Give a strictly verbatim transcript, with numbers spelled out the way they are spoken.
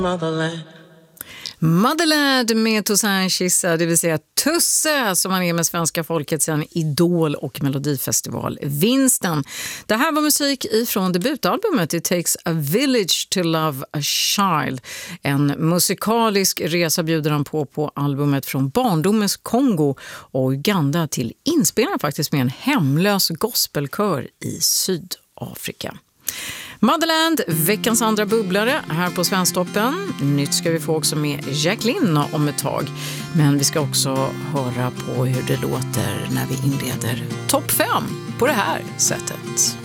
Motherland. Motherland med Toussaint Chissa, det vill säga Tusse, som han är med svenska folket sedan Idol- och Melodifestivalvinsten. Det här var musik ifrån debutalbumet It Takes a Village to Love a Child. En musikalisk resa bjuder han på på albumet från barndomens Kongo och Uganda till inspelning faktiskt med en hemlös gospelkör i Sydafrika. Motherland, veckans andra bubblare här på Svensktoppen. Nytt ska vi få också med Jacqueline om ett tag. Men vi ska också höra på hur det låter när vi inleder topp fem på det här sättet.